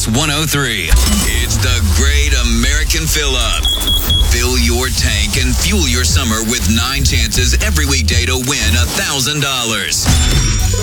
103. It's the Great American Fill Up. Fill your tank and fuel your summer with 9 chances every weekday to win $1,000.